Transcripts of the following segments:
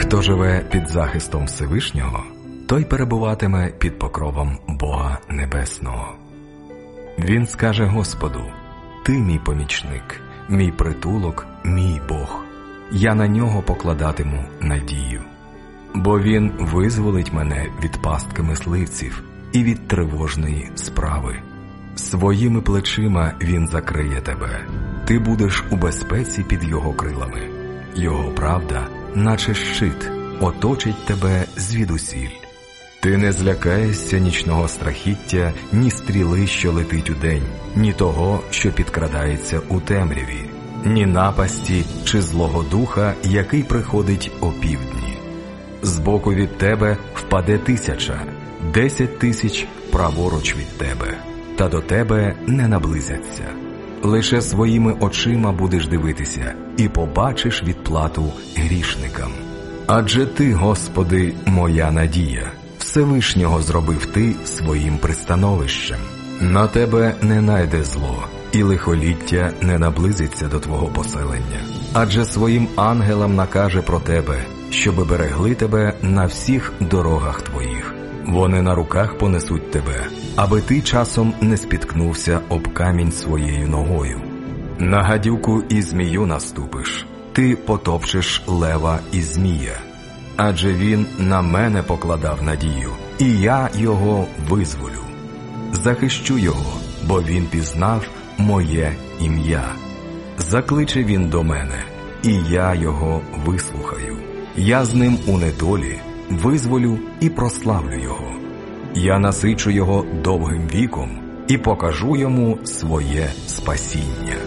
Хто живе під захистом Всевишнього, той перебуватиме під покровом Бога Небесного. Він скаже Господу: «Ти мій помічник, мій притулок, мій Бог. Я на нього покладатиму надію. Бо він визволить мене від пастки мисливців і від тривожної справи. Своїми плечима він закриє тебе. Ти будеш у безпеці під його крилами. Його правда, наче щит, оточить тебе звідусіль. Ти не злякаєшся нічного страхіття, ні стріли, що летить удень, ні того, що підкрадається у темряві, ні напасті чи злого духа, який приходить опівдні. Збоку від тебе впаде 1000, 10 000 праворуч від тебе, та до тебе не наблизяться. Лише своїми очима будеш дивитися і побачиш відплату грішникам. Адже ти, Господи, моя надія, Всевишнього зробив ти своїм пристановищем. На тебе не найде зло, і лихоліття не наблизиться до твого поселення. Адже своїм ангелам накаже про тебе, щоби берегли тебе на всіх дорогах твоїх. Вони на руках понесуть тебе, аби ти часом не спіткнувся об камінь своєю ногою. На гадюку і змію наступиш, ти потопчеш лева і змія. Адже він на мене покладав надію, і я його визволю. Захищу його, бо він пізнав моє ім'я. Закличе він до мене, і я його вислухаю. Я з ним у недолі визволю і прославлю його. Я насичу його довгим віком і покажу йому своє спасіння.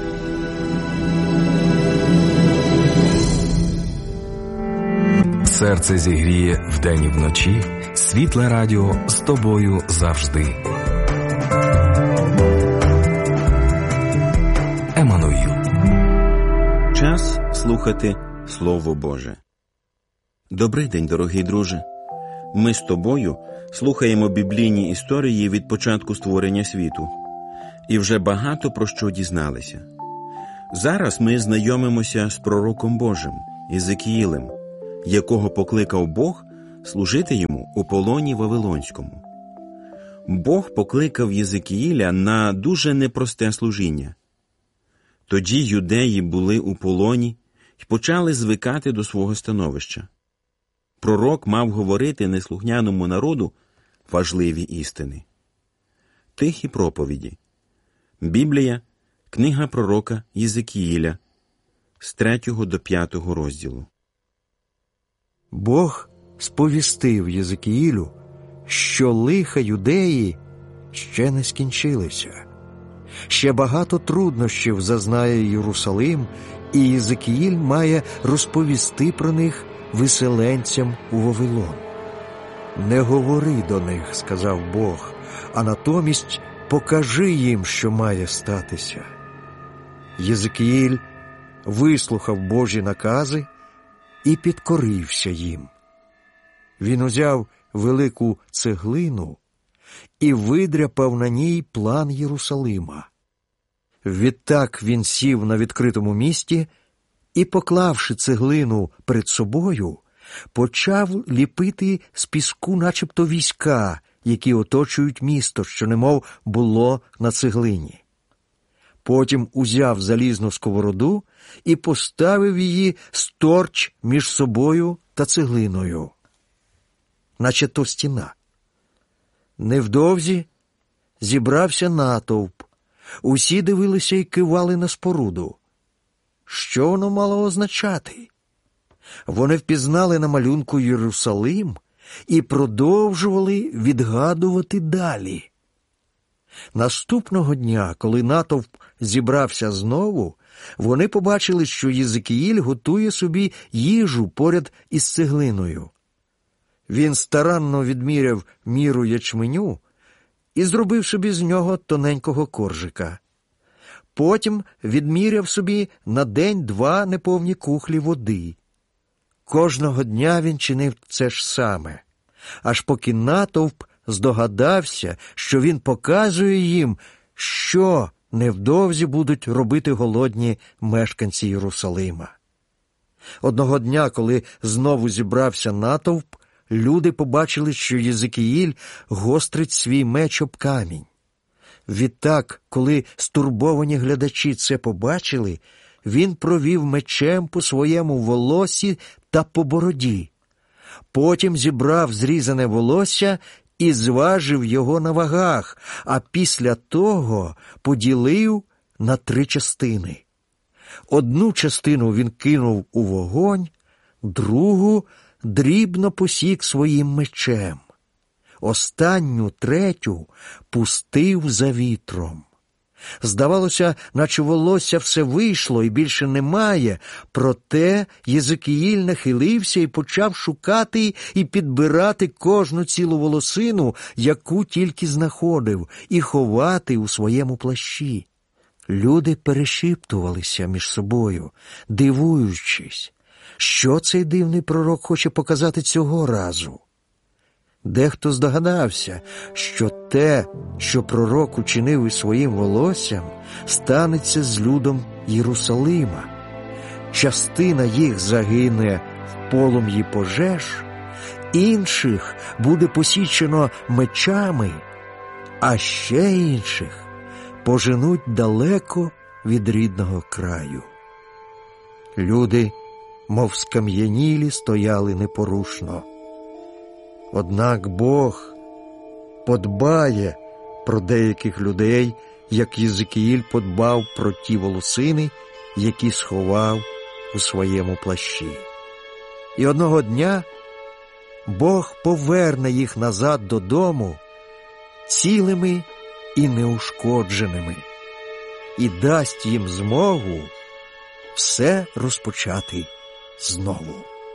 Серце зігріє вдень і вночі, світле радіо з тобою завжди. Еммануїл. Час слухати Слово Боже. Добрий день, дорогий друже. Ми з тобою слухаємо біблійні історії від початку створення світу. І вже багато про що дізналися. Зараз ми знайомимося з пророком Божим, Єзекіїлем, якого покликав Бог служити йому у полоні Вавилонському. Бог покликав Єзекіїля на дуже непросте служіння. Тоді юдеї були у полоні й почали звикати до свого становища. Пророк мав говорити неслухняному народу важливі істини. Тихі проповіді. Біблія, книга пророка Єзекіїля, з 3 до 5 розділу. Бог сповістив Єзекіїлю, що лиха юдеї ще не скінчилися. Ще багато труднощів зазнає Єрусалим, і Єзекіїль має розповісти про них виселенцям у Вавилон. «Не говори до них, – сказав Бог, – а натомість покажи їм, що має статися». Єзекіїль вислухав Божі накази і підкорився їм. Він узяв велику цеглину і видряпав на ній план Єрусалима. Відтак він сів на відкритому місці і, поклавши цеглину перед собою, почав ліпити з піску начебто війська, які оточують місто, що немов було на цеглині. Потім узяв залізну сковороду і поставив її сторч між собою та цеглиною, наче то стіна. Невдовзі зібрався натовп. Усі дивилися і кивали на споруду. Що воно мало означати? Вони впізнали на малюнку Єрусалим і продовжували відгадувати далі. Наступного дня, коли натовп зібрався знову, вони побачили, що Єзекіїль готує собі їжу поряд із цеглиною. Він старанно відміряв міру ячменю і зробив собі з нього тоненького коржика. Потім відміряв собі на день 2 неповні кухлі води. Кожного дня він чинив це ж саме, аж поки натовп здогадався, що він показує їм, що невдовзі будуть робити голодні мешканці Єрусалима. Одного дня, коли знову зібрався натовп, люди побачили, що Єзекіїль гострить свій меч об камінь. Відтак, коли стурбовані глядачі це побачили, він провів мечем по своєму волосі та по бороді. Потім зібрав зрізане волосся і зважив його на вагах, а після того поділив на 3 частини. Одну частину він кинув у вогонь, другу дрібно посік своїм мечем. Останню, 3, пустив за вітром. Здавалося, наче волосся все вийшло і більше немає, проте Єзекіїль нахилився і почав шукати і підбирати кожну цілу волосину, яку тільки знаходив, і ховати у своєму плащі. Люди перешіптувалися між собою, дивуючись, що цей дивний пророк хоче показати цього разу. Дехто здогадався, що те, що пророк учинив із своїм волоссям, станеться з людом Єрусалима. Частина їх загине в полум'ї пожеж, інших буде посічено мечами, а ще інших поженуть далеко від рідного краю. Люди, мов скам'янілі, стояли непорушно. Однак Бог подбає про деяких людей, як Єзекіїль подбав про ті волосини, які сховав у своєму плащі. І одного дня Бог поверне їх назад додому цілими і неушкодженими і дасть їм змогу все розпочати знову.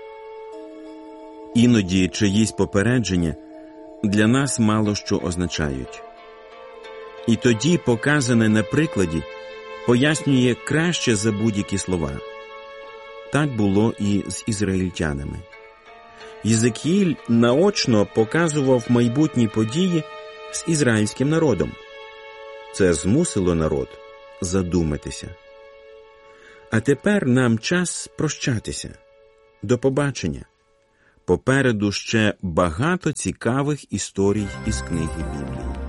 Іноді чиїсь попередження для нас мало що означають. І тоді, показане на прикладі, пояснює краще за будь-які слова. Так було і з ізраїльтянами. Єзекіїль наочно показував майбутні події з ізраїльським народом. Це змусило народ задуматися. А тепер нам час прощатися. До побачення. Попереду ще багато цікавих історій із книги Біблії.